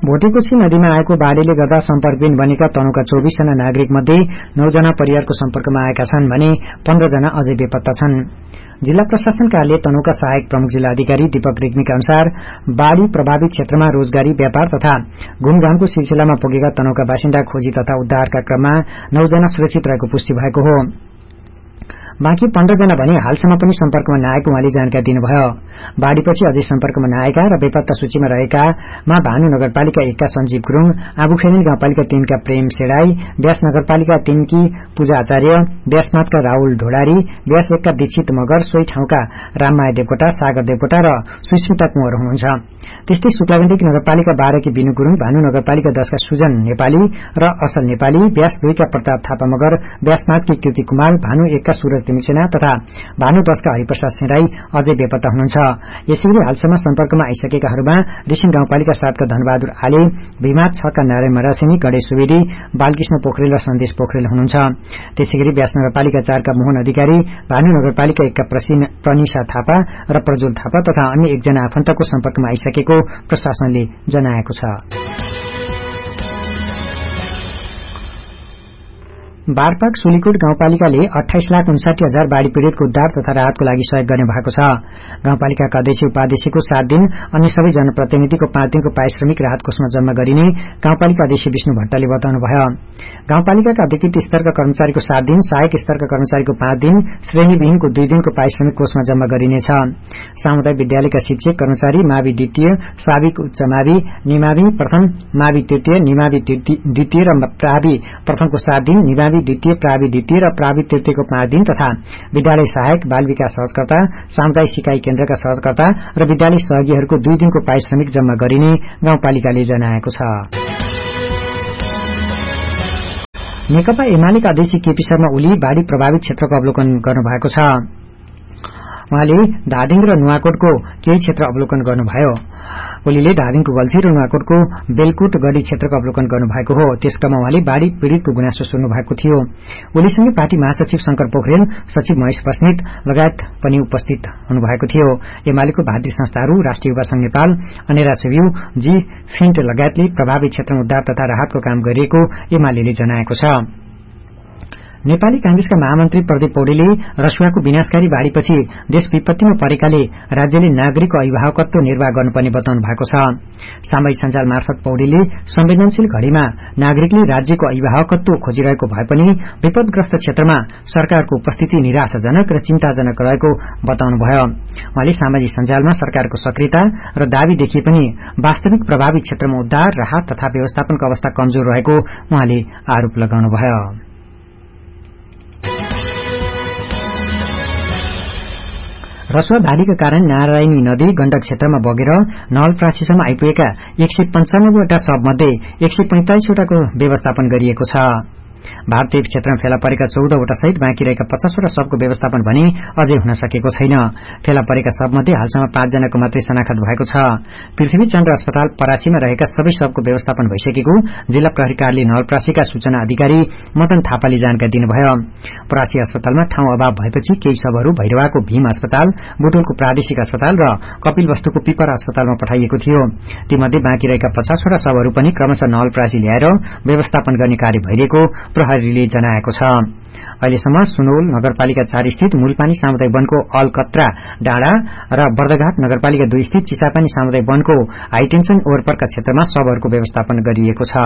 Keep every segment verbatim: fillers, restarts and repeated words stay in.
भोटेकोशी नदीमा आएको बाढ़ीले गर्दा सम्पर्कविहीन बनेका तनहुका चौबीस जना नागरिक मध्ये नौ जना परिवारको सम्पर्कमा आएका छन् भने पन्ध्र जना अझै बेपत्ता छन्। जिल्ला प्रशासन कार्यालय तनहुका सहायक प्रमुख जिल्ला अधिकारी दीपक रेग्मीका अनुसार बाढ़ी प्रभावित क्षेत्रमा रोजगारी व्यापार तथा घुमघामको सिलसिलामा पुगेका तनहुका बासिन्दा खोजी तथा उद्धारका क्रममा नौ जना सुरक्षित रहेको पुष्टि भएको हो। बाँकी पन्ध्र जना भने हालसम्म पनि सम्पर्कमा नआएको उहाँले जानकारी दिनुभयो। बाढ़ीपछि अझै सम्पर्कमा नआएका र बेपत्ता सूचीमा रहेकामा भानु नगरपालिका एकका सञ्जीव गुरूङ, आबुखेनेल गाउँपालिका तीनका प्रेम सेडाई, व्यास नगरपालिका तीनकी पूजा आचार्य, व्यास पाँचका राहुल ढोडारी, व्यास एकका दीक्षित मगर, सोही ठाउँका राममाया देवकोटा, सागर देवकोटा र सुस्मिता कुँवर हुनुहुन्छ। त्यस्तै शुक्लाबन्दी नगरपालिका बाह्रकी बिनु गुरूङ, भानु नगरपालिका दशका सुजन नेपाली र असल नेपाली, व्यास दुईका प्रताप थापा मगर, व्यास पाँचकी कृति कुमार, भानु एकका सूरज तिमिसेना तथा भानु दशका हरिप्रसाद सेडाई अझै बेपत्ता हुनुहुन्छ। यसैगरी हालसम्म सम्पर्कमा आइसकेकाहरूमा रिसिङ गाउँपालिका सातका धनबहादुर आले, भीमा छका नारायण मरासिनी, गणेश सुवेदी, बालकृष्ण पोखरेल र सन्देश पोखरेल हुनुहुन्छ। त्यसैगरी व्यास नगरपालिका चारका मोहन अधिकारी, भानु नगरपालिका एकका प्रनिशा थापा र प्रज्वल थापा तथा अन्य एकजना आफन्तको सम्पर्कमा आइसकेको प्रशासनले जनाएको छ। बारपाक सुलीकोट गाउँपालिकाले अठाइस लाख उन्साठी हजार बाढ़ी पीड़ितको उद्धार तथा राहतको लागि सहयोग गर्ने भएको छ। गाउँपालिकाका अध्यक्ष उपाध्यक्षको सात दिन अन्य सबै जनप्रतिनिधिको पाँच दिनको पारिश्रमिक राहत कोषमा जम्मा गरिने गाउँपालिका अध्यक्ष विष्णु भट्टले बताउनुभयो। गाउँपालिकाका अधिकृत स्तरका कर्मचारीको सात दिन, सहायक स्तरका कर्मचारीको पाँच दिन, श्रेणीविहीनको दुई दिनको पारिश्रमिक कोषमा जम्मा गरिनेछ। सामुदायिक विद्यालयका शिक्षक कर्मचारी मावि द्वितीय, साविक उच्च मावि, निमावि प्रथम, मावि तृतीय, निमावि द्वितीय र प्रावि प्रथमको सात दिन, निमावि द्वितीय, प्रावि द्वितीय र प्रावि तृतीयको पाँच दिन तथा विद्यालय सहायक, बाल विकास सहजकर्ता, सामुदायिक सिकाइ केन्द्रका सहजकर्ता र विद्यालय सहयोगीहरूको दुई दिनको पारिश्रमिक जम्मा गरिने गाउँपालिकाले जनाएको छ। नेकपा एमालेका अध्यक्ष केपी शर्मा ओली बाढ़ी प्रभावित क्षेत्रको अवलोकन गर्नुभएको छ। उहाँले धादिङ र नुवाकोटको केही क्षेत्र अवलोकन गर्नुभयो। ओलीले धादिङको गल्छी र नुवाकोटको बेलकोट गढ़ी क्षेत्रको अवलोकन गर्नुभएको हो। त्यस क्रममा उहाँले बाढ़ी पीड़ितको गुनासो सुन्नु भएको थियो। ओलीसँगै पार्टी महासचिव शंकर पोखरेल, सचिव महेश बस्नेत लगायत पनि उपस्थित हुनुभएको थियो। एमालेको भातृ संस्थाहरू, राष्ट्रिय युवा संघ नेपाल, अनेरा सेव्यू, जी फिन्ट लगायतले प्रभावित क्षेत्रमा उद्धार तथा राहतको काम गरिएको एमालेले जनाएको छ। नेपाली कांग्रेसका महामन्त्री प्रदीप पौडेलले रसुवाको विनाशकारी बाढ़ीपछि देश विपत्तिमा परेकाले राज्यले नागरिकको अभिभावकत्व निर्वाह गर्नुपर्ने बताउनु भएको छ। सामाजिक सञ्जाल मार्फत पौडेलले संवेदनशील घड़ीमा नागरिकले राज्यको अभिभावकत्व खोजिरहेको भए पनि विपदग्रस्त क्षेत्रमा सरकारको उपस्थिति निराशाजनक र चिन्ताजनक रहेको बताउनुभयो। उहाँले सामाजिक सञ्जालमा सरकारको सक्रियता र दावी देखिए पनि वास्तविक प्रभावित क्षेत्रमा उद्धार, राहत तथा व्यवस्थापनको अवस्था कमजोर रहेको उहाँले आरोप लगाउनुभयो। रसुवा बाढ़ीका कारण नारायणी नदी गण्डक क्षेत्रमा बगेर नवलप्रासीसम्म आइपुगेका एक सय पञ्चानब्बेवटा सबमध्ये एक सय पैंतालिसवटाको व्यवस्थापन गरिएको छ। भारतीय क्षेत्रमा फेला परेका चौधवटा सहित बाँकी रहेका पचासवटा सबको व्यवस्थापन भने अझै हुन सकेको छैन। फेला परेका सबमध्ये हालसम्म पाँचजनाको मात्रै शनाखत भएको छ। पृथ्वी चन्द्र अस्पताल परासीमा रहेका सबै सबको व्यवस्थापन भइसकेको जिल्ला प्रहरी कार्यालय नवलप्रासीका सूचना अधिकारी मदन थापाले जानकारी दिनुभयो। परासी अस्पतालमा ठाउँ अभाव भएपछि केही सबहरू भैरवाको भीम अस्पताल, बुटोलको प्रादेशिक अस्पताल र कपिलवस्तुको पिपर अस्पतालमा पठाइएको थियो। तीमध्ये बाँकी रहेका पचासवटा सबहरू पनि क्रमशः नवलप्रासी ल्याएर व्यवस्थापन गर्ने कार्य भइरहेको प्रहरीले जनाएको छ। अहिलेसम्म सुनौल नगरपालिका चार स्थित मूलपानी सामुदायिक वनको अलकत्रा डाँडा र बर्दघाट नगरपालिका दुई स्थित चिसापानी सामुदायिक वनको हाईटेन्सन ओभरपरका क्षेत्रमा सबहरूको व्यवस्थापन गरिएको छ।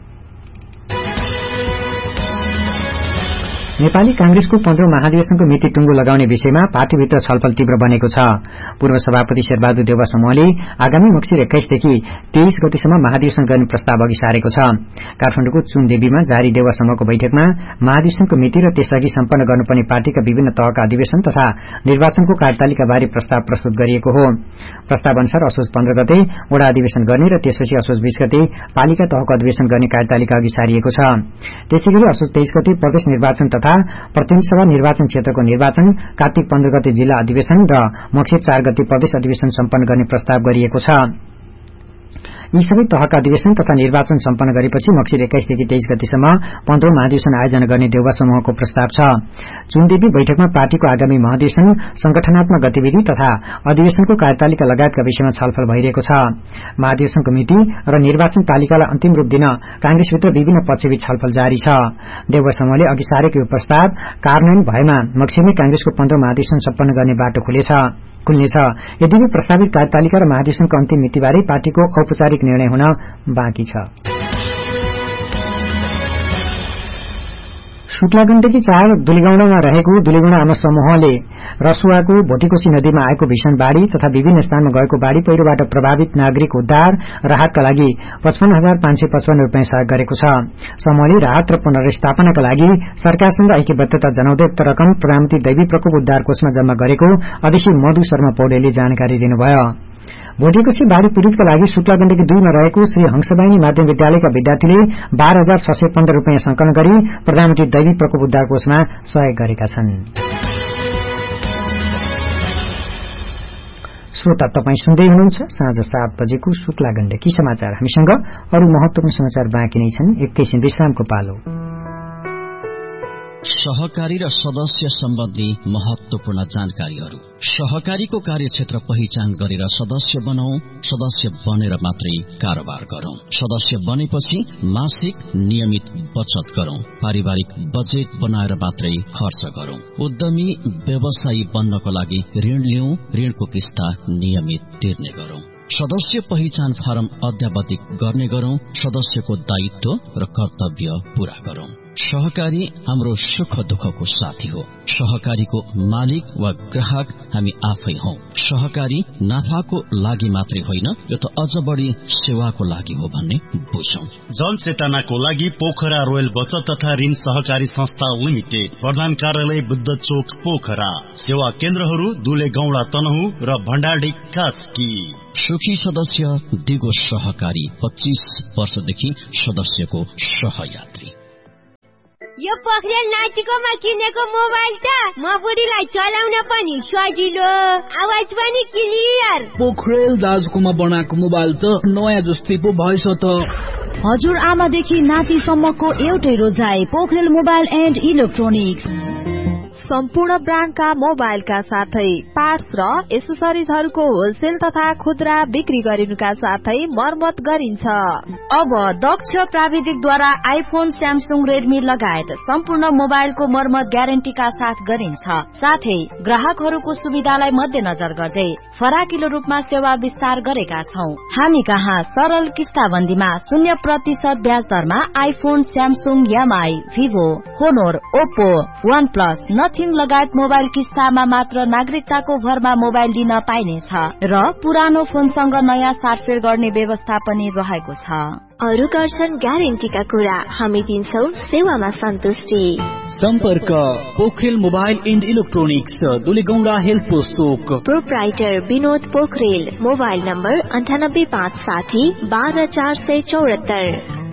नेपाली कांग्रेसको पन्ध्रौं महाधिवेशनको मिति टुंगो लगाउने विषयमा पार्टीभित्र छलफल तीव्र बनेको छ। पूर्व सभापति शेरबहादुर देउवा समूहले आगामी मक्सिर एक्काइसदेखि तेइस गतिसम्म महाधिवेशन गर्ने प्रस्ताव अघि सारेको छ। काठमाडौँको चुनदेवीमा जारी देउवा समूहको बैठकमा महाधिवेशनको मिति र त्यसअघि सम्पन्न गर्नुपर्ने पार्टीका विभिन्न तहका अधिवेशन तथा निर्वाचनको कार्यतालिकाबारे प्रस्ताव प्रस्तुत गरिएको हो। प्रस्ताव अनुसार असोज पन्ध्र गते वडा अधिवेशन गर्ने र त्यसपछि असोज बीस गते पालिका तहको अधिवेशन गर्ने कार्यतालिका अघि सारिएको छ। त्यसैगरी असोज तेइस गते प्रदेश निर्वाचन तथा प्रतिनिधि सभा निर्वाचन क्षेत्रको निर्वाचन, कार्तिक पन्ध्र गते जिल्ला अधिवेशन र मक्सिर चार गते प्रदेश अधिवेशन सम्पन्न गर्ने प्रस्ताव गरिएको छ। यी सबै तहका अधिवेशन तथा निर्वाचन सम्पन्न गरेपछि मक्सिर एक्काइसदेखि तेइस गतिसम्म पन्ध्रौं महाधिवेशन आयोजना गर्ने देउवा समूहको प्रस्ताव छ। चुनदेवी बैठकमा पार्टीको आगामी महाधिवेशन, संगठनात्मक गतिविधि तथा अधिवेशनको कार्यतालिका लगायतका विषयमा छलफल भइरहेको छ। महाधिवेशनको मिति र निर्वाचन तालिकालाई अन्तिम रूप दिन कांग्रेसभित्र विभिन्न पक्षबीच छलफल जारी छ। देउवा समूहले अघि सारेको यो प्रस्ताव कार्यान्वयन भएमा मक्सिरमै कांग्रेसको पन्ध्रौं महाधिवेशन सम्पन्न गर्ने बाटो खुलेछ खुल्नेछ। यद्यपि प्रस्तावित कार्यतालिका र महाधिवेशनको अन्तिम मितिबारे पार्टीको औपचारिक निर्णय हुन बाँकी छ। शुक्लागण्डकी चार दुलीगौंडामा रहेको दुलीगौंडा आमा समूहले रसुवाको भोटीकोशी नदीमा आएको भीषण बाढ़ी तथा विभिन्न स्थानमा गएको बाढ़ी पहिरोबाट प्रभावित नागरिक उद्धार राहतका लागि पचपन्न हजार पाँच सय पचपन्न रूपियाँ सहयोग गरेको छ। समूहले राहत र पुनर्स्थापनाका लागि सरकारसँग ऐक्यबद्धता जनाउँदै उक्त रकम प्रधानमन्त्री दैवी प्रकोप उद्धार कोषमा जम्मा गरेको अध्यक्ष मधु शर्मा पौडेलले जानकारी दिनुभयो। भोटेकोशी बाढ़ी पीड़ितका लागि शुक्लागण्डकी दुईमा रहेको श्री हंसबाहिनी माध्यमिक विद्यालयका विद्यार्थीले बाह्र हजार छ सय पन्ध्र रूपियाँ संकलन गरी प्रधानमन्त्री दैवी प्रकोप उद्धार कोषमा सहयोग गरेका छन्। श्रोता, तपाई सुन्दै हुनुहुन्छ साँझ सात बजेको शुक्लागण्डकी समाचार। हामीसँग अरू महत्वपूर्ण समाचार बाँकी नै छन्। एकैछिन विश्रामको पालो। सहकारी र सदस्य सम्बन्धी महत्वपूर्ण जानकारीहरू। सहकारीको कार्यक्षेत्र पहिचान गरेर सदस्य बनाऊ। सदस्य बनेर मात्रै कारोबार गरौं। सदस्य बनेपछि मासिक नियमित बचत गरौं। पारिवारिक बजेट बनाएर मात्रै खर्च गरौं। उद्यमी व्यवसायी बन्नको लागि ऋण लिऊ। ऋणको किस्ता नियमित तिर्ने गरौं। सदस्य पहिचान फारम अध्यावधिक गर्ने गरौं। सदस्यको दायित्व र कर्तव्य पूरा गरौं। सहकारी हाम्रो सुख दुःखको साथी हो। सहकारीको मालिक वा ग्राहक हामी आफै हौ। सहकारी नाफाको लागि मात्रै होइन, यो त अझ बढी सेवाको लागि हो भन्ने बुझौं। जनचेतनाको लागि पोखरा रोयल बचत तथा ऋण सहकारी संस्था लिमिटेड, प्रधान कार्यालय बुद्ध चोक पोखरा। सेवा केन्द्रहरू दुले गौडा तनहु र भण्डारडी कास्की। सुखी सदस्य दिगो सहकारी, पच्चीस वर्षदेखि सदस्यको सहयात्री। यो पोखरेल नाचिकोमा किनेको मोबाइल त म बुढीलाई चलाउन पनि सजिलो, आवाज पनि क्लियर। पोखरेल दाजुकोमा बनाएको मोबाइल त नयाँ जस्तै पो भएछ त। हजुर आमादेखि नातिसम्मको एउटै रोजाइ, पोखरेल मोबाइल एन्ड इलेक्ट्रोनिक्स। सम्पूर्ण ब्रान्डका मोबाइलका साथै पार्ट्स र एसेसरिजहरूको होलसेल तथा खुद्रा बिक्री गरिनुका साथै मर्मत गरिन्छ। अब दक्ष प्राविधिकद्वारा आइफोन, स्यामसुङ, रेडमी लगायत सम्पूर्ण मोबाइलको मर्मत ग्यारेन्टीका साथ गरिन्छ। साथै ग्राहकहरूको सुविधालाई मध्यनजर गर्दै फराकिलो रूपमा सेवा विस्तार गरेका छौं। हामी कहाँ सरल किस्ताबन्दीमा शून्य प्रतिशत ब्याज दरमा iPhone, Samsung, MI, Vivo, होनोर, Oppo, one plus, nothing लगायत मोबाइल किस्तामा मात्र नागरिकताको भरमा मोबाइल दिन पाइनेछ र पुरानो फोनसँग नयाँ साटफेर गर्ने व्यवस्था पनि रहेको छ। अरू गर्छन् ग्यारेन्टीका कुरा, हामी दिन्छौ सेवामा सन्तुष्टि। सम्पर्क Pokharel mobile and electronics, दुलीगौंडा health post Chowk. Proprietor Vinod Pokharel. Mobile number अन्ठानब्बे पाँच साठी बाह्र चार सय चौरात्तर।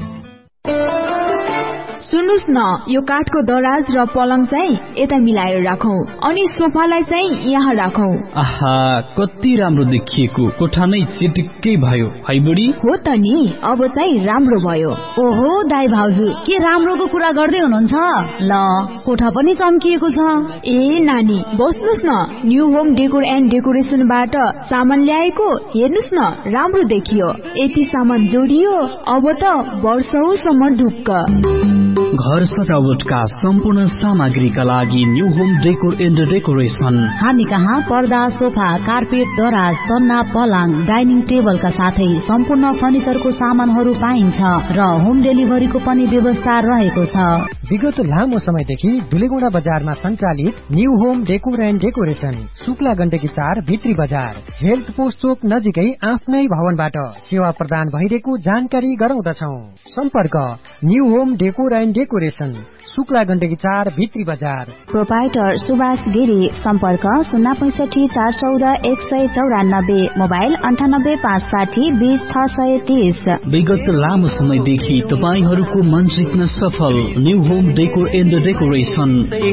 सुन्नुस् न, यो काठको दराज र पलङ चाहिँ यता मिलाएर राखौं अनि सोफालाई चाहिँ यहाँ राखौं। आहा, कति राम्रो देखिएको, कोठा नै चिटिक्कै भयो है बुढी। हो त नि, अब चाहिँ राम्रो भयो। ओहो दाइ भाउजू, के राम्रोको कुरा गर्दै हुनुहुन्छ? ल, कोठा पनि चम्किएको छ। ए नानी, बस्नुस् न, न्यू होम डेकोर एन्ड डेकोरेसनबाट सामान ल्याएको, हेर्नुस् न, राम्रो देखियो। यति सामान जोडियो, अब त वर्षौसम्म ढुक्क। घर सजावटका सम्पूर्ण सामग्रीका लागि new home decor and decoration. हामी कहाँ पर्दा, सोफा, कार्पेट, दराज, तन्ना, पलङ, डाइनिङ टेबलका साथै सम्पूर्ण फर्निचरको सामानहरू पाइन्छ र होम डेलिभरीको पनि व्यवस्था रहेको छ। विगत लामो समयदेखि दुलीगौंडा बजारमा सञ्चालित new home decor and decoration, Shukla Gandaki चार भित्री बजार, हेल्थ पोस्ट चोक नजिकै आफ्नै भवनबाट सेवा प्रदान भइरहेको जानकारी गराउँदछौ। सम्पर्क new home decor and decoration, Shukla Gandaki चार भित्री बजार। प्रोपाइटर सुभाष गिरी। सम्पर्क शून्य पैंसठी चार चौध एक सय चौरानब्बे। मोबाइल अन्ठानब्बे पाँच साठी बीस छ सय तीस। विगत लामो समयदेखि तपाईहरूको मन जित्न सफल new home decor and decoration.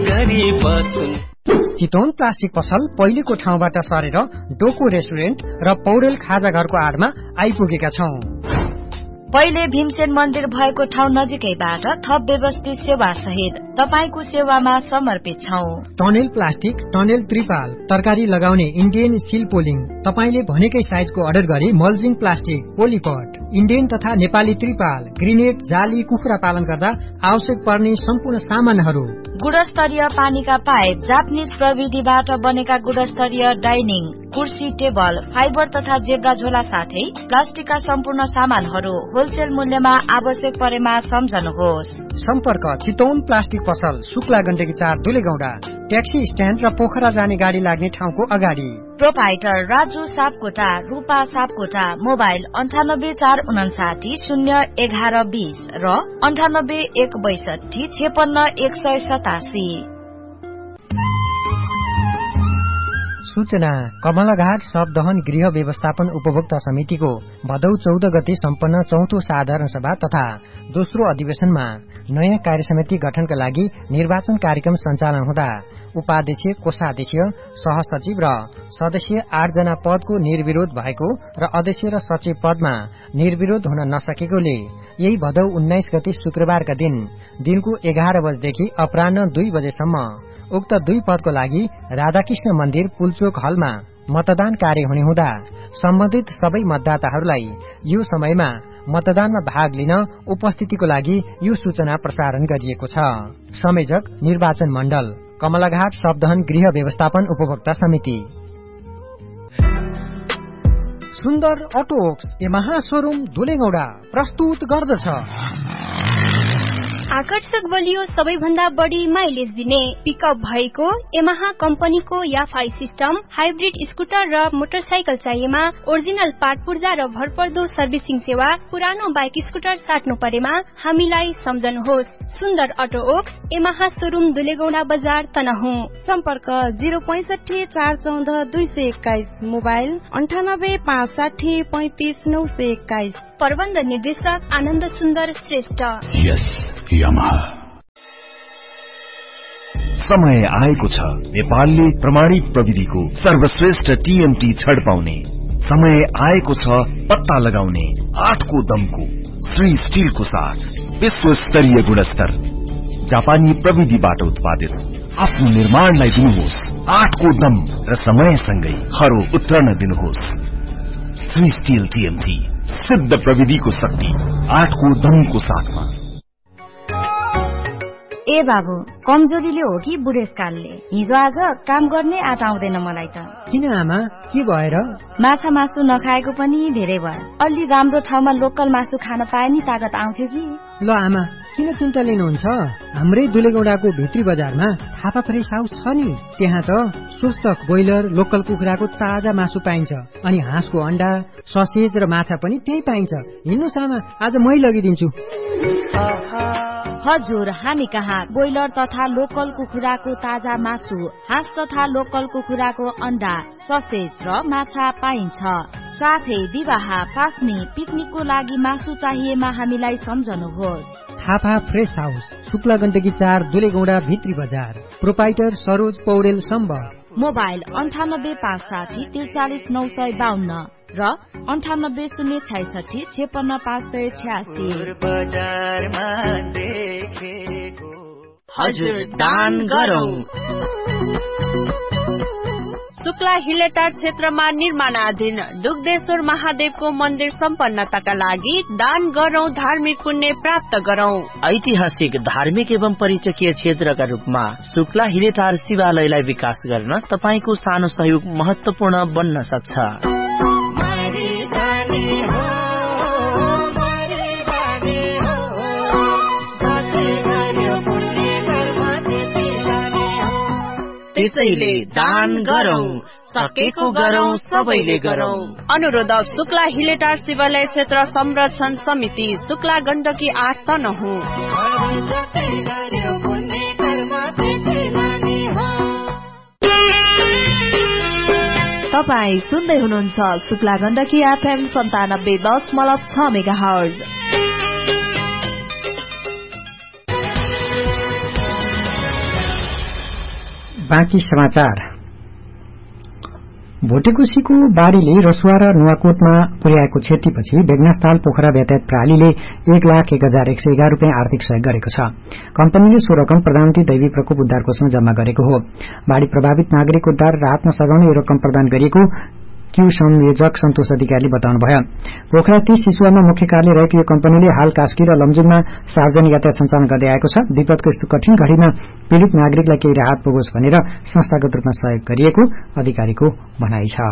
Chitwan plastic पसल पहिलेको ठाउँबाट सरेर डोको रेस्टुरेन्ट र पौडेल खाजा घरको आडमा आइपुगेका छौं। पहिले भीमसेन मन्दिर भएको ठाउँ नजिकैबाट थप व्यवस्थित सेवा सहित तपाईको सेवामा समर्पित छौं। टनेल प्लास्टिक, टनेल त्रिपाल, तरकारी लगाउने इन्डियन स्टिल पोलिङ, तपाईले भनेकै साइजको अर्डर गरी मल्जिङ प्लास्टिक, पोलिपट, इन्डियन तथा नेपाली त्रिपाल, ग्रेनेड, जाली, कुखुरा पालन गर्दा आवश्यक पर्ने सम्पूर्ण सामानहरू, गुणस्तरीय पानीका पाइप, जापानिज प्रविधिबाट बनेका गुणस्तरीय डाइनिङ, कुर्सी, टेबल, फाइबर तथा जेब्रा झोला साथै प्लास्टिकका सम्पूर्ण सामानहरू होलसेल मूल्यमा आवश्यक परेमा सम्झनुहोस्। सम्पर्क चितौन प्लास्टिक पसल, शुक्ला गण्डकी चार, दुलेगौडा, ट्याक्सी स्ट्यान्ड र पोखरा जाने गाडी लाग्ने ठाउँको अगाडि। प्रोपाइटर राजु सापकोटा, रूपा सापकोटा। मोबाइल अन्ठानब्बे चार उनासाठी शून्य एघार बीस र अन्ठानब्बे एक बैसठी छेपन्न एक सय सतासी। सूचना कमलाघाट सबदहन गृह व्यवस्थापन उपभोक्ता समितिको भदौ चौध गते सम्पन्न चौथो साधारण सभा तथा दोस्रो अधिवेशनमा नयाँ कार्य समिति गठनका लागि निर्वाचन कार्यक्रम सञ्चालन हुँदा उपाध्यक्ष, कोषाध्यक्ष, सहसचिव र सदस्य आठ जना पदको निर्विरोध भएको र अध्यक्ष र सचिव पदमा निर्विरोध हुन नसकेकोले यही भदौ उन्नाइस गते शुक्रबारका दिन दिनको एघार बजेदेखि अपराह्न दुई बजेसम्म उक्त दुई पदको लागि राधाकृष्ण मन्दिर पुलचोक हलमा मतदान कार्य हुने हुँदा सम्बन्धित सबै मतदाताहरूलाई यो समयमा मतदानमा भाग लिन उपस्थितिको लागि यो सूचना प्रसारण गरिएको छ। संयोजक निर्वाचन मण्डल, कमलाघाट सबदहन गृह व्यवस्थापन उपभोक्ता समिति। सुन्दर अटोवर्क्स यमाहा शोरूम दुलेगौडा प्रस्तुत गर्दछ आकर्षक बलियो सबैभन्दा बढी माइलेज दिने पिकअप भएको यमाहा कम्पनीको याफाई सिस्टम, हाइब्रिड स्कुटर र मोटरसाइकल चाहिएमा ओरिजिनल पार्ट पूर्जा र भरपर्दो सर्भिसिङ सेवा, पुरानो बाइक स्कुटर साट्नु परेमा हामीलाई सम्झनुहोस्। सुन्दर अटो ओक्स यमाहा शोरूम दुलेगौडा बजार तनहुँ। सम्पर्क जिरो पैसठी चार चौध दुई सय एक्काइस, मोबाइल अन्ठानब्बे पाँच साठी पैंतिस नौ सय एक्काइस। प्रबन्ध निर्देशक आनन्द सुन्दर श्रेष्ठ। यस यामाहा। समय आएको छ नेपालले प्रमाणित प्रविधिको सर्वश्रेष्ठ टीएमटी छड पाउने। समय आएको छ पत्ता लगाउने आठको दमको श्री स्टिलको साथ विश्व स्तरीय गुणस्तर जापानी प्रविधिबाट उत्पादित आफ्नो निर्माणलाई दिनुहोस् आठको दम र समयसँगै खरो उत्रन दिनुहोस्। श्री स्टिल टीएमटी सिद्ध प्रविधिको शक्ति आठको दमको साथमा। ए बाबु, कमजोरीले हो कि बुढेसकालले? हिजो आज काम गर्ने आँट आउँदैन मलाई त। किन आमा, के भएर? माछा मासु नखाएको पनि धेरै भयो। अलि राम्रो ठाउँमा लोकल मासु खान पाए नि तागत आउँथ्यो कि। ल आमा, किन चिन्ता लिनुहुन्छ? हाम्रै दुलेगौडाको भित्री बजारमा थापा फ्रेस हाउस छ नि, त्यहाँ त स्वस्थ ब्रोइलर लोकल कुखुराको ताजा मासु पाइन्छ, अनि हाँसको अण्डा, ससेज र माछा पनि त्यही पाइन्छ। हिँड्नुहोस् आमा, आज मै लगिदिन्छु। हजुर, हामी कहाँ ब्रोइलर तथा लोकल कुखुराको ताजा मासु, हाँस तथा लोकल कुखुराको अण्डा, ससेज र माछा पाइन्छ। साथै विवाह, पास्नी, पिकनिकको लागि मासु चाहिएमा हामीलाई सम्झनुहोस्। थापा फ्रेस हाउस, शुक्ला गण्डकी चार, दुलेगौडा भित्री बजार। प्रोपाइटर सरोज पौडेल सम्बर। मोबाइल अन्ठानब्बे पाँच साठी त्रिचालिस नौ सय बाहन्न र अन्ठानब्बे शून्य छैसठी छेपन्न पाँच सय छ्यासी। हजुर, दान गरौँ। शुक्ला हिलेटार क्षेत्रमा निर्माणाधीन दुग्धेश्वर महादेवको मन्दिर सम्पन्नताका लागि दान गरौं, धार्मिक पुण्य प्राप्त गरौं। ऐतिहासिक, धार्मिक एवं पर्यटकीय क्षेत्रका रूपमा शुक्ला हिलेटार शिवालयलाई विकास गर्न तपाईको सानो सहयोग महत्वपूर्ण बन्न सक्छ। त्यसैले दान गरौं, सकेको गरौं, सबैले गरौं। अनुरोधक शुक्ला हिलेटार शिवालय क्षेत्र संरक्षण समिति, शुक्ला गण्डकी आठ तनहुँ। तपाई सुन्दै हुनुहुन्छ शुक्ला गण्डकी एफएम सन्तानब्बे दशमलव छ मेगा हर्ज। बाँकी समाचार। भोटेकोशीको बाढ़ीले रसुवा र नुवाकोटमा पुर्याएको क्षतिपछि बेगनासताल पोखरा यातायात प्रणालीले एक लाख एक हजार एक सय एघार रूपियाँ आर्थिक सहयोग गरेको छ। कम्पनीले सो रकम प्रधानमन्त्री दैवी प्रकोप उद्धार कोषमा जम्मा गरेको हो। बाढ़ी प्रभावित नागरिक उद्धार राहतमा सघाउने यो रकम प्रदान गरिएको क्यू संयोजक सन्तोष अधिकारीले बताउनुभयो। पोखरा तीस शिशुवामा मुख्य कार्य रहेको यो कम्पनीले हाल कास्की र लमजुङमा सार्वजनिक यातायात सञ्चालन गर्दै आएको छ। विपदको यस्तो कठिन घड़ीमा पीड़ित नागरिकलाई केही राहत पुगोस् भनेर संस्थागत रूपमा सहयोग गरिएको अधिकारीको भनाइ छ।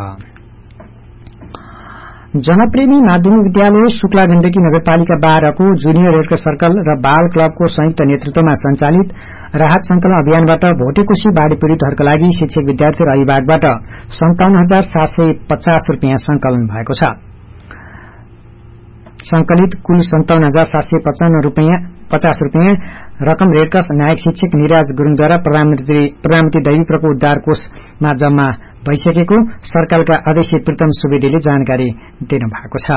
जनप्रेमी माध्यमिक विद्यालय शुक्ला गण्डकी नगरपालिका बाह्रको जुनियर रेडक्रस सर्कल र बाल क्लबको संयुक्त नेतृत्वमा सञ्चालित राहत संकलन अभियानबाट भोटेकोशी बाढ़ी पीड़ितहरूका लागि शिक्षक विद्यार्थी र अभिभावकबाट सन्ताउन्न हजार सात सय पचास रूपियाँ संकलन भएको छ। संकलित कुल सन्ताउन्न हजार सात सय पचास रूपियाँ रकम रेडक्रस नायक शिक्षक निराज गुरूङद्वारा प्रधानमन्त्री प्रधानमन्त्री दैवी प्रकोप उद्धार कोषमा जम्मा भइसकेको सरकारका अध्यक्ष प्रीतम सुवेदीले जानकारी दिनुभएको छ।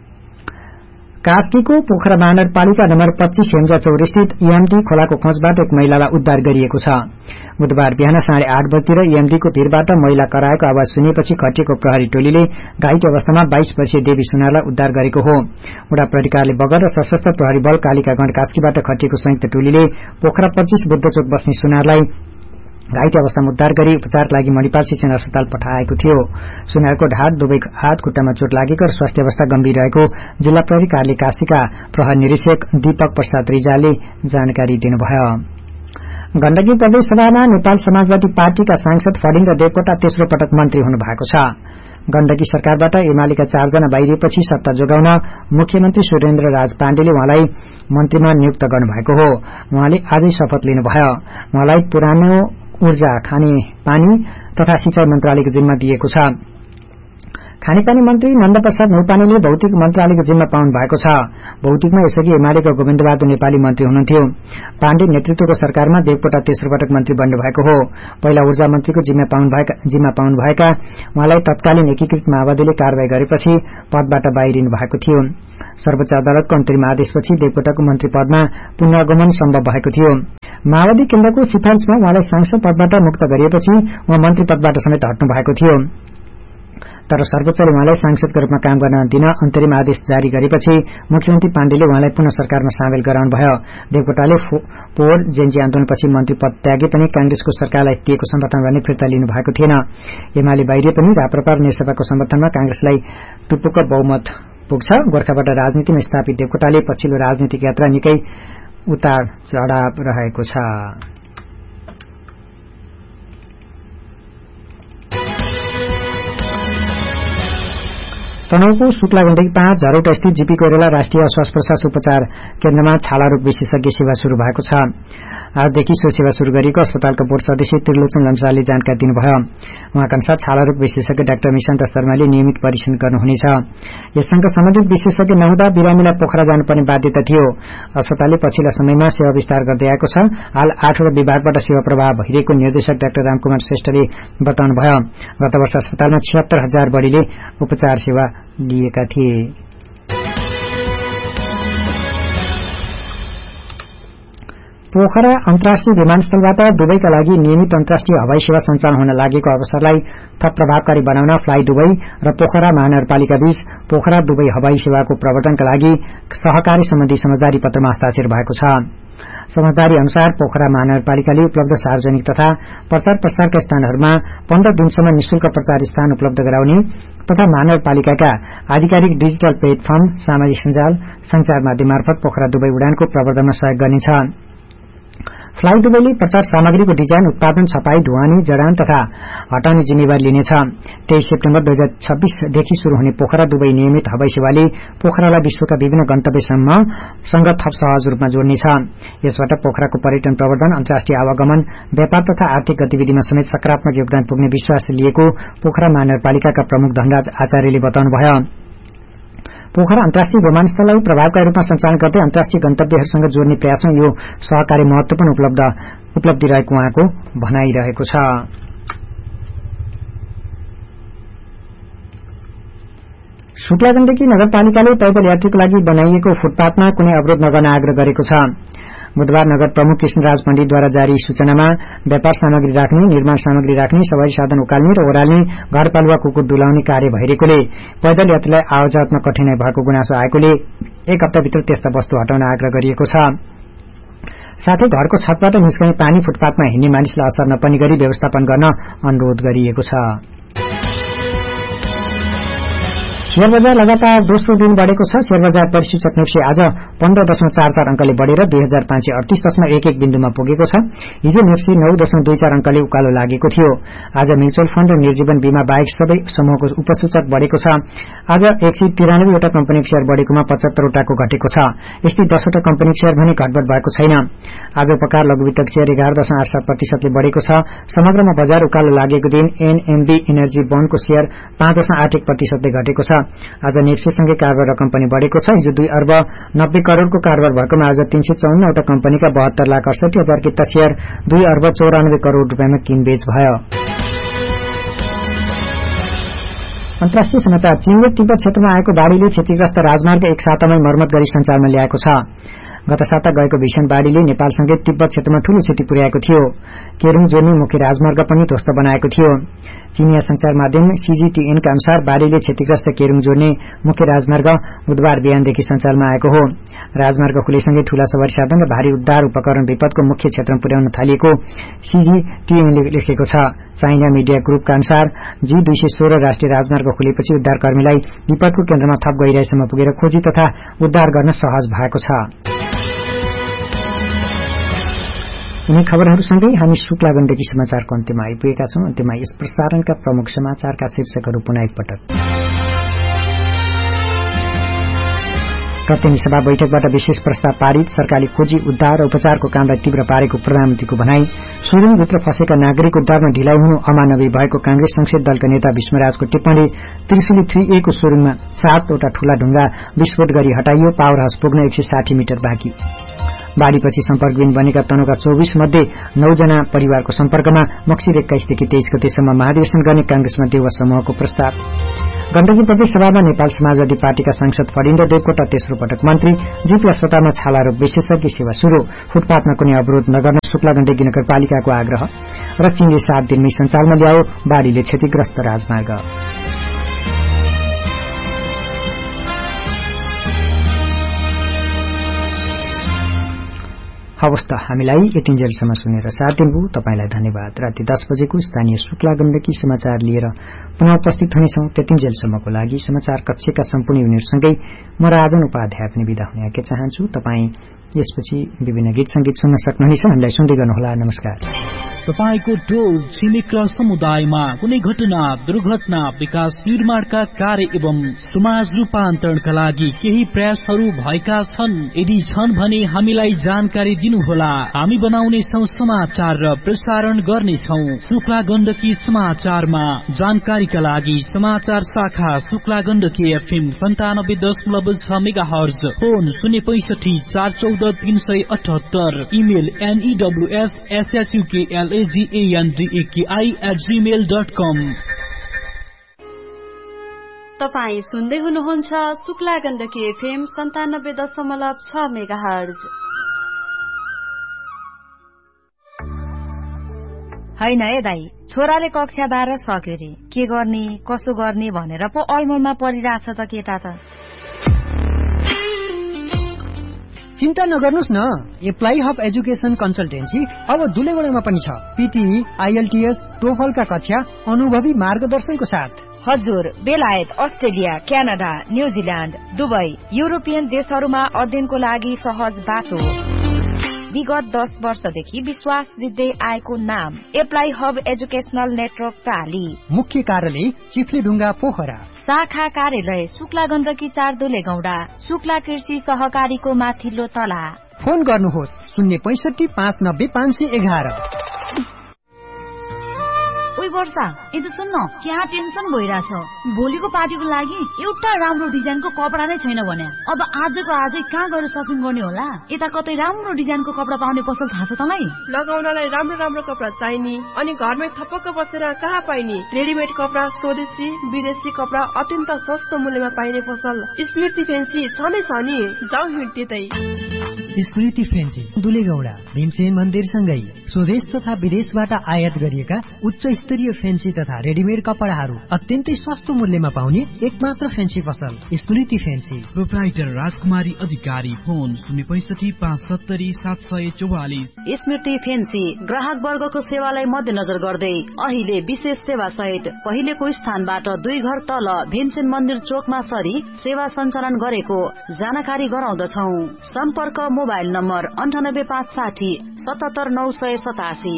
कास्कीको पोखरा महानगरपालिका नम्बर पच्चीस हेम्जा चौरस्थित ईएमडी खोलाको खोजबाट एक महिलालाई उद्धार गरिएको छ। बुधबार बिहान साढे आठ बजीतिर ईएमडीको भिरबाट महिला कराएको आवाज सुनेपछि खटिएको प्रहरी टोलीले घाइते अवस्थामा बाइस वर्षीय देवी सुनारलाई उद्धार गरेको हो। वडा प्रहरीकारले बगर र सशस्त्र प्रहरी बल कालिकागण्ड कास्कीबाट खटिएको संयुक्त टोलीले पोखरा पच्चीस बुद्धचोक बस्ने सुनारलाई घाइते अवस्थामा उद्धार गरी उपचारका लागि मणिपाल शिक्षण अस्पताल पठाएको थियो। सुनारको ढाड दुवै हात खुट्टामा चोट लागेको र स्वास्थ्य अवस्था गम्भीर रहेको जिल्ला प्रहरी कार्यालय काशीका प्रहरी निरीक्षक दीपक प्रसाद रिजालले जानकारी दिनुभयो। गण्डकी प्रदेश सभामा नेपाल समाजवादी पार्टीका सांसद फडिङ र देवकोटा तेस्रो पटक मन्त्री हुनु भएको छ। गण्डकी सरकारबाट एमालेका चारजना बाहिरिएपछि सत्ता जोगाउन मुख्यमन्त्री सुरेन्द्र राज पाण्डेले उहाँलाई मन्त्रीमा नियुक्त गर्नुभएको हो। उहाँले आजै शपथ लिनुभयो। उहाँलाई पुरानो ऊर्जा, खाने पानी तथा सिंचाई मन्त्रालयको जिम्मा दिएको छ। खानेपानी मन्त्री नन्दप्रसाद न्यौपानेले भौतिक मन्त्रालयको जिम्मा पाउनु भएको छ। भौतिकमा यसअघि एमालेका गोविन्दबहादुर नेपाली मन्त्री हुनुहुन्थ्यो। पाण्डे नेतृत्वको सरकारमा देवकोटा तेस्रो पटक मन्त्री बन्नु भएको हो। पहिला ऊर्जा मन्त्रीको जिम्मा पाउनु भएका उहाँलाई तत्कालीन एकीकृत माओवादीले कारवाही गरेपछि पदबाट बाहिरिनु भएको थियो। सर्वोच्च अदालतको अन्तरिम आदेशपछि देवकोटाको मन्त्री पदमा पुनर्गमन सम्भव भएको थियो। माओवादी केन्द्रको सिफारिशमा उहाँलाई सांसद पदबाट मुक्त गरिएपछि उहाँ मन्त्री पदबाट समेत हट्नु भएको थियो। तर सर्वोच्चले उहाँलाई सांसदको रूपमा काम गर्न दिन अन्तरिम आदेश जारी गरेपछि मुख्यमन्त्री पाण्डेले उहाँलाई पुनः सरकारमा सामेल गराउनुभयो। देवकोटाले पोहोर जेएनजी आन्दोलनपछि मन्त्री पद त्यागे पनि कांग्रेसको सरकारलाई दिएको समर्थन भने फिर्ता लिनु भएको थिएन। एमाले बाहिरिए पनि राप्रपा र नेकपाको समर्थनमा कांग्रेसलाई टुप्पोको बहुमत पुग्छ। गोर्खाबाट राजनीतिमा स्थापित देवकोटाले पछिल्लो राजनीतिक यात्रा निकै उतार चढ़ाव रहेको छ। तनहुको शुक्ला गण्डकी पाँच झरौटा स्थित जीपी कोइराला राष्ट्रिय श्वास प्रश्वास उपचार केन्द्रमा छाला रोग विशेषज्ञ सेवा शुरू भएको छ। आजदेखि सो सेवा शुरू गरिएको अस्पतालका बोर्ड सदस्य त्रिलोचन लम्सालले जानकारी दिनुभयो। उहाँका अनुसार छाला रोग विशेषज्ञ डाक्टर मिशान्त शर्माले नियमित परीक्षण गर्नुहुनेछ। यससँग सम्बन्धित विशेषज्ञ नहुँदा बिरामीलाई पोखरा जानुपर्ने बाध्यता थियो। अस्पतालले पछिल्ला समयमा सेवा विस्तार गर्दै आएको छ। हाल आठवटा विभागबाट सेवा प्रवाह भइरहेको निर्देशक डाक्टर रामकुमार श्रेष्ठले बताउनुभयो। गत वर्ष अस्पतालमा छिहत्तर हजार बढ़ीले उपचार सेवा लिएका थिए। पोखरा अन्तर्राष्ट्रिय विमानस्थलबाट दुबईका लागि नियमित अन्तर्राष्ट्रिय हवाई सेवा सञ्चालन हुन लागेको अवसरलाई थप प्रभावकारी बनाउन फ्लाइ दुबई र पोखरा महानगरपालिका बीच पोखरा दुबई हवाई सेवाको प्रवर्तनका लागि सहकारी सम्बन्धी समझदारी पत्रमा हस्ताक्षर भएको छ। समझदारी अनुसार पोखरा महानगरपालिकाले उपलब्ध सार्वजनिक तथा प्रचार प्रसारका स्थानहरूमा पन्ध्र दिनसम्म निशुल्क प्रचार स्थान उपलब्ध गराउने तथा महानगरपालिकाका आधिकारिक डिजिटल प्लेटफर्म, सामाजिक सञ्जाल, संचार माध्यम मार्फत पोखरा दुबई उडानको प्रवर्धनमा सहयोग गर्नेछ। फ्लाइ दुबईले प्रचार सामग्रीको डिजाइन, उत्पादन, छपाई, ढुवानी, जडान तथा हटाउने जिम्मेवारी लिनेछ। तेइस सेप्टेम्बर दुई हजार छब्बीसदेखि शुरू हुने पोखरा दुबई नियमित हवाई सेवाले पोखरालाई विश्वका विभिन्न गन्तव्यसम्मसँग थप सहज रूपमा जोड्नेछ। यसबाट पोखराको पर्यटन प्रवर्धन, अन्तर्राष्ट्रिय आवागमन, व्यापार तथा आर्थिक गतिविधिमा समेत सकारात्मक योगदान पुग्ने विश्वास लिएको पोखरा महानगरपालिकाका प्रमुख धनराज आचार्यले बताउनुभयो। पोखरा अन्तर्राष्ट्रिय विमानस्थललाई प्रभावकारी रूपमा सञ्चालन गर्दै अन्तर्राष्ट्रिय गन्तव्यहरूसँग जोड्ने प्रयासमा यो सहकारी महत्वपूर्ण उपलब्धि रहेको उहाँको भनाइरहेको छ। शुक्ला गण्डकी नगरपालिकाले पैदल यात्रीको लागि बनाइएको फुटपाथमा कुनै अवरोध नगर्न आग्रह गरेको छ। बुधबार नगर प्रमुख कृष्णराज पण्डितद्वारा जारी सूचनामा व्यापार सामग्री राख्ने, निर्माण सामग्री राख्ने, सवारी साधन उकाल्ने र ओह्राल्ने, घरपालुवा कुकुर डुलाउने कार्य भइरहेकोले पैदल यात्रीलाई आवाजावतमा कठिनाई भएको गुनासो आएकोले एक हप्ताभित्र त्यस्ता वस्तु हटाउन आग्रह गरिएको छ। साथै घरको छतबाट निस्कने पानी फुटपाथमा हिँड्ने मानिसलाई असर नपर्ने गरी व्यवस्थापन गर्न अनुरोध गरिएको छ। शेयर बजार लगातार दोस्रो दिन बढ़ेको छ। शेयर बजार परिसूचक नेप्से आज पन्ध्र दशमलव चार चार अंकले बढ़ेर दुई हजार पाँच सय अडतीस दशमलव एक एक बिन्दुमा पुगेको छ। हिजो नेप्से नौ दशमलव दुई चार अंकले उकालो लागेको थियो। आज म्युचुअल फण्ड र निर्जीवन बीमा बाहेक सबै समूहको उपसूचक बढ़ेको छ। आज एक सय तिरानब्बेवटा कम्पनीको शेयर बढ़ेकोमा पचहत्तरवटाको घटेको छ। यस्तै दसवटा कम्पनीको शेयर भने घटबढ़ भएको छैन। आज उपकार लघुवित्तको शेयर एघार दशमलव आठ सात प्रतिशतले बढ़ेको छ। समग्रमा बजार उकालो लागेको दिन एनएमबी इनर्जी बन्डको शेयर पाँच दशमलव आठ एक प्रतिशतले घटेको छ। आज नेप्सेसँगै कारोबार रकम पनि बढ़ेको छ। हिजो दुई अर्ब नब्बे करोड़को कारोबार भएकोमा आज तीन सय चौवन्नवटा कम्पनीका बहत्तर लाख अडसठी हजार किता शेयर दुई अर्ब चौरानब्बे करोड़ रूपियाँमा किनबेच भयो। अन्तर्राष्ट्रिय समाचार। चीनले तिब्बत क्षेत्रमा आएको बाढ़ीले क्षतिग्रस्त राजमार्ग एक सातामै मर्मत गरी सञ्चालनमा ल्याएको छ। गत साता गएको भीषण बाढ़ीले नेपालसँगै तिब्बत क्षेत्रमा ठूलो क्षति पुर्याएको थियो। केरुङ जोड्ने मुख्य राजमार्ग पनि ध्वस्त बनाएको थियो। चीनिया संचार माध्यम सीजीटीएनका अनुसार बाढ़ीले क्षतिग्रस्त केरुङ जोड्ने मुख्य राजमार्ग बुधबार बिहानदेखि सञ्चालनमा आएको हो। राजमार्ग खुलेसँगै ठूला सवारी साधन र भारी उद्धार उपकरण विपदको मुख्य क्षेत्रमा पुर्याउन थालिएको सीजीटीएनले लेखेको छ। चाइना मिडिया ग्रुपका अनुसार जी दुई सय सोह्र राष्ट्रिय राजमार्ग खुलेपछि उद्धारकर्मीलाई विपदको केन्द्रमा थप गहिराईसम्म पुगेर खोजी तथा उद्धार गर्न सहज भएको छ। यिनी खबरहरूसँगै हामी शुक्ला गण्डकी समाचारको अन्त्यमा आइपुगेका छौं। अन्त्यमा यस प्रसारणका प्रमुख समाचारका शीर्षकहरू पुनः एकपटक। प्रतिनिधि सभा बैठकबाट विशेष प्रस्ताव पारित। सरकारले खोजी उद्धार र उपचारको कामलाई तीव्र पारेको प्रधानमन्त्रीको भनाई। सुरुङभित्र फँसेका नागरिक उद्धारमा ढिलाइ हुनु अमानवीय भएको कांग्रेस संसद दलका नेता भीष्मराजको टिप्पणी। त्रिशुली थ्री ए को सुरुङमा सातवटा ठूला ढुङ्गा विस्फोट गरी हटाइयो। पावर हाउस पुग्न एक सय साठी मिटर बाँकी। बाढ़ीपछि सम्पर्कविहीन बनेका तनहुका चौबीस मध्ये नौजना परिवारको सम्पर्कमा। मक्सिर एक्काइसदेखि तेइस गतेसम्म महाधिवेशन गर्ने कांग्रेसमा देउवा समूहको प्रस्ताव। गण्डकी प्रदेश सभामा नेपाल समाजवादी पार्टीका सांसद फरिन्द्र देवकोटा तेस्रो पटक मन्त्री। जीपी अस्पतालमा छाला रोग विशेषज्ञ सेवा शुरू। फुटपाथमा कुनै अवरोध नगर्न शुक्ला गण्डकी नगरपालिकाको आग्रह। र चीनले सात दिनमै सञ्चालनमा ल्याओ बाढ़ीले क्षतिग्रस्त राजमार्ग। हवस् त हामीलाई यतिन्जेलसम्म सुनेर साथ दिनुभयो तपाईलाई धन्यवाद। राति दस बजेको स्थानीय शुक्ला गण्डकी समाचार लिएर पुनः उपस्थित हुनेछौं। त्यतिन्जेलसम्मको लागि समाचार कक्षका सम्पूर्ण युनिटसँगै म राजन उपाध्याय पनि बिदा हुने आज्ञा चाहन्छु। तपाई यसपछि विभिन्न गीत संगीत सुन्न सक्नुहुनेछ। हामीलाई सुन्दै गर्नुहोला। नमस्कार। तपाईको टोल छिमेक समुदायमा कुनै घटना दुर्घटना विकास निर्माणका कार्य एवं समाज रूपान्तरणका लागि केही प्रयासहरू भएका छन्। यदि छन् भने हामीलाई जानकारी दिनुहोला। हामी बनाउनेछौं समाचार र प्रसारण गर्नेछौं। शुक्ला गण्डकी समाचारमा जानकारीका लागि समाचार शाखा शुक्ला गण्डकी एफएम सन्तानब्बे दशमलव छ मेगा हर्ज। फोन शून्य पैंसठी चार चौध तीन सय अठहत्तर। इमेल एनईडब्ल्यूएस एसएसयूकेएलएजीएनडीएकेआई एट जीमेल डट कम। तपाई सुन्दै हुनुहुन्छ शुक्ला गण्डकी एफएम सन्तानब्बे दशमलव छ मेगा हर्ज। हैन ए दाई, छोराले कक्षा बाह्र सक्यो रे, के गर्ने कसो गर्ने भनेर पो अलमलमा परिरहेछ त केटा त। चिन्ता नगर्नुस् न, एप्लाई हब एजुकेशन कन्सल्टेन्सी अब दुलेगुडामा पनि छ। पीटीई, आईएलटीएस, टोफलका कक्षा अनुभवी मार्गदर्शनको साथ। हजुर, बेलायत, Australia, Canada, New Zealand, Dubai, European देशहरूमा अध्ययनको लागि सहज बाटो। विगत दस वर्षदेखि विश्वास जित्दै आएको नाम एप्लाई हब एजुकेशनल नेटवर्क प्राली। मुख्य कार्यालय चिफ्लीढुङ्गा पोखरा। शाखा कार्यालय शुक्ला गण्डकी चार दुलेगौडा। शुक्ला कृषि सहकारीको माथिल्लो तला। फोन गर्नुहोस् शून्य पैंसठी पाँच नब्बे पाँच सय एघार। ओइ वर्षा, यदि सुन्न, क्या टेन्सन भइरहेछ। भोलिको पार्टीको लागि एउटा राम्रो डिजाइनको कपडा नै छैन भने अब आजको आजै कहाँ गएर सपिङ गर्ने होला? यता कतै राम्रो डिजाइनको कपडा पाउने पसल थाहा छ तँलाई? लगाउनलाई राम्रो राम्रो कपडा चाहिने अनि घरमै थपक्क बसेर कहाँ पाइने? रेडिमेड कपडा, स्वदेशी विदेशी कपडा अत्यन्त सस्तो मूल्यमा पाइने पसल स्मृति फेन्सी छ नै छ नि। जाउँ हिँड त्यतै। स्मृति फेन्सी दुलेगौडा भीमसेन मन्दिरसँगै स्वदेश तथा विदेशबाट आयात गरिएका उच्च स्तरीय फेन्सी तथा रेडिमेड कपडाहरू अत्यन्तै सस्तो मूल्यमा पाउने एकमात्र फेन्सी पसल स्मृति फेन्सी। प्रोप्राइटर राजकुमारी अधिकारी। फोन शून्य पैंसठी पाँच सत्तरी सात सय चौवालिस। स्मृति फेन्सी ग्राहक वर्गको सेवालाई मध्यनजर गर्दै अहिले विशेष सेवा सहित पहिलेको स्थानबाट दुई घर तल भीमसेन मन्दिर चोकमा सरी सेवा सञ्चालन गरेको जानकारी गराउँदछौ। सम्पर्क मोबाइल नम्बर अन्ठानब्बे पाँच साठी सतहत्तर नौ सय सतासी।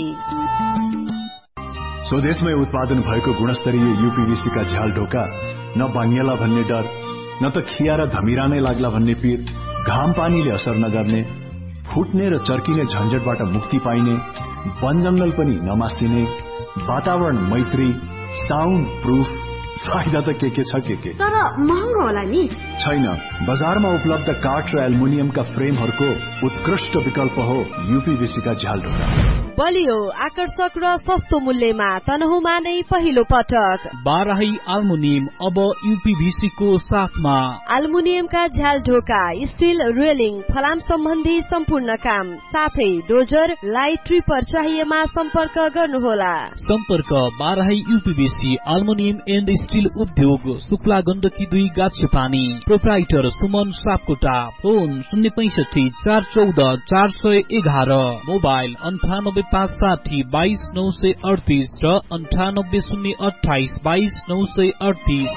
स्वदेशमै उत्पादन भएको गुणस्तरीय यूपीवीसी का झ्याल ढोका न बाङ्गिएला भन्ने डर, न त खिया र धमिरा नै लाग्ला भन्ने पीर, घाम पानीले असर नगर्ने, फुट्ने र चर्किने झन्झटबाट मुक्ति पाइने, वन जंगल पनि नमासिने, वातावरण मैत्री, साउन्ड प्रूफ, फाइदा त के के छ के के, तर महँगो होला नि? छैन, बजारमा उपलब्ध काठ र एल्युमिनियमका फ्रेमहरूको उत्कृष्ट विकल्प हो यूपीवीसी का झ्याल ढोका। बलियो आकर्षक र सस्तो मूल्यमा तनहुमा नै पहिलो पटक बाराही एल्युमिनियम अब यूपीवीसी को साथमा। एल्युमिनियमका झ्याल ढोका, स्टील रेलिङ, फलाम सम्बन्धी सम्पूर्ण काम साथै डोजर लाइट ट्रिपर चाहिएमा सम्पर्क गर्नुहोला। सम्पर्क Barahi UPVC aluminium and steel उद्योग, शुक्ला गण्डकी दुई गाछे पानी। प्रोप्राइटर सुमन सापकोटा। फोन शून्य पैंसठी चार चौध चार सय एघार। मोबाइल अन्ठानब्बे पाँच साठी बाइस नौ सय अडतिस र अन्ठानब्बे शून्य अठाइस बाइस नौ सय अडतिस।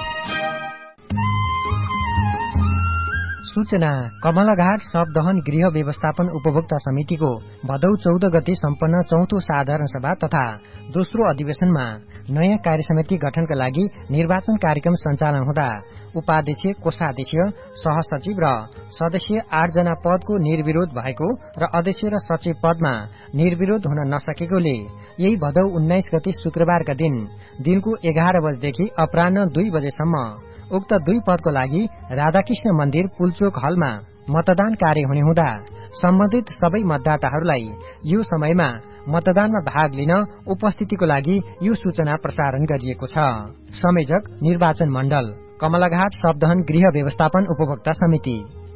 सूचना कमलाघाट सबदहन गृह व्यवस्थापन उपभोक्ता समितिको भदौ चौध गते सम्पन्न चौथो साधारण सभा तथा दोस्रो अधिवेशनमा नयाँ कार्य समिति गठनका लागि निर्वाचन कार्यक्रम सञ्चालन हुँदा उपाध्यक्ष, कोषाध्यक्ष, सहसचिव र सदस्य आठ जना पदको निर्विरोध भएको र अध्यक्ष र सचिव पदमा निर्विरोध हुन नसकेकोले यही भदौ उन्नाइस गते शुक्रबारका दिन दिनको एघार बजेदेखि अपराह्न दुई बजेसम्म उक्त दुई पदको लागि राधाकृष्ण मन्दिर पुलचोक हलमा मतदान कार्य हुने हुँदा सम्बन्धित सबै मतदाताहरूलाई यो समयमा मतदानमा भाग लिन उपस्थितिको लागि यो सूचना प्रसारण गरिएको छ। संयोजक निर्वाचन मण्डल कमलाघाट सबदहन गृह व्यवस्थापन उपभोक्ता समिति।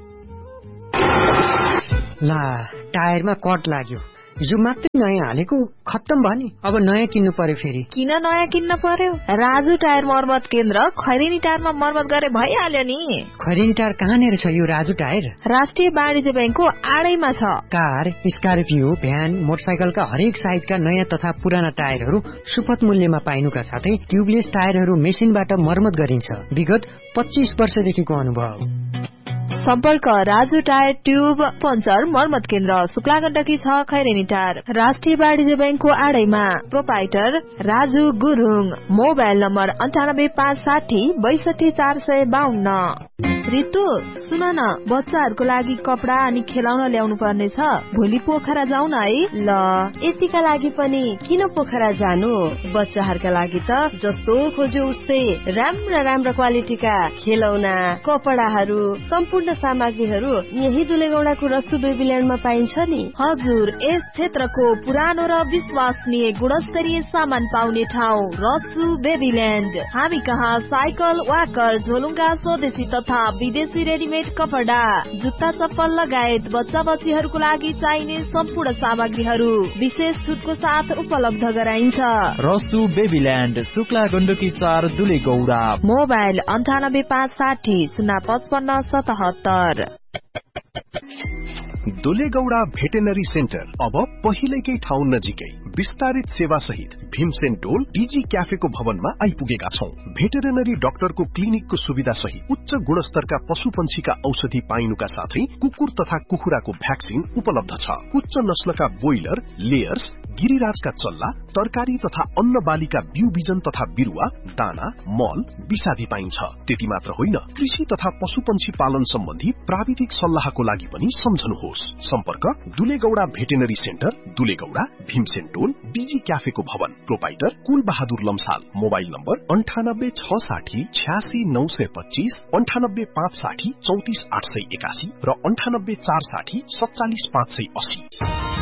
ला टायरमा कट लाग्यो, हिजो मात्रै नयाँ हालेको खत्तम भयो नि, अब नयाँ किन्नु पर्यो फेरि। किन नयाँ किन्न पर्यो? राजु टायर मर्मत केन्द्र खैरेनी टायरमा मर्मत गरे भइहाल्यो नि। खैरेनी टायर कहाँनिर छ यो राजु टायर? राष्ट्रिय वाणिज्य बैंकको आडैमा छ। कार, स्कर्पियो, भ्यान, मोटरसाइकलका हरेक साइजका नयाँ तथा पुराना टायरहरू सुपथ मूल्यमा पाइनुका साथै ट्युबलेस टायरहरू मेसिनबाट मर्मत गरिन्छ। विगत पच्चीस वर्षदेखिको अनुभव। सम्पर्क राजु टायर ट्युब पञ्चर मर्मत केन्द्र, शुक्ला गण्डकी छ, खैरेनी टायर, राष्ट्रिय वाणिज्य बैंकको आडैमा। Proprietor Raju Gurung. Mobile number अन्ठानब्बे पाँच साठी बैसठी चार सय बाहन्न। रितु सुन न, बच्चाहरूको लागि कपडा अनि खेलाउन ल्याउनु पर्ने छ, भोलि पोखरा जाउँ न है। ल यतिका लागि पनि किन पोखरा जानु? बच्चाहरूका लागि त जस्तो खोज्यो उस्तै राम्रा राम्रा क्वालिटीका खेलौना, कपडाहरू, सम्पूर्ण सामग्रीहरू यही दुलेगौडाको रस्तु बेबील्यान्डमा पाइन्छ नि। हजुर, यस क्षेत्रको पुरानो र विश्वसनीय गुणस्तरीय सामान पाउने ठाउँ रस्तु बेबील्यान्ड। हामी कहाँ साइकल, वाकर, झोलुङ्गा, स्वदेशी तथा विदेशी रेडिमेड कपडा, जुत्ता, चप्पल लगायत बच्चा बच्चीहरूको लागि चाहिने सम्पूर्ण सामग्रीहरू विशेष छुटको साथ उपलब्ध गराइन्छ। रस्तु बेबील्यान्ड, शुक्ला गण्डकी चार, दुलेगौडा। मोबाइल अन्ठानब्बे पाँच साठी शून्य पचपन्न सतहत्तर। दुलेगौडा भेटेनरी सेन्टर अब पहिलेकै ठाउँ नजिकै विस्तारित सेवा सहित भीमसेन टोल डीजी क्याफेको भवनमा आइपुगेका छौं। भेटेरिनरी डाक्टरको क्लिनिकको सुविधा सहित उच्च गुणस्तरका पशु पंक्षीका औषधि पाइनुका साथै कुकुर तथा कुखुराको भ्याक्सिन उपलब्ध छ। उच्च नस्लका बोइलर, लेयर्स, गिरिराजका चल्ला, तरकारी तथा अन्न बालीका बिउ बिजन तथा बिरुवा, दाना, मल, विषादी पाइन्छ। त्यति मात्र होइन, कृषि तथा पशु पंक्षी पालन सम्बन्धी प्राविधिक सल्लाहको लागि पनि सम्झनुहोस्। सम्पर्क दुलेगौडा भेटेनरी सेन्टर, दुलेगौडा, भीमसेन टोल, डीजी क्याफेको भवन। प्रोपाइटर कुल बहादुर लम्साल। मोबाइल नम्बर अन्ठानब्बे छ साठी छ्यासी नौ सय पच्चीस, अन्ठानब्बे पाँच साठी चौतिस आठ सय एकासी र अन्ठानब्बे चार साठी सत्तालिस पाँच सय अस्सी।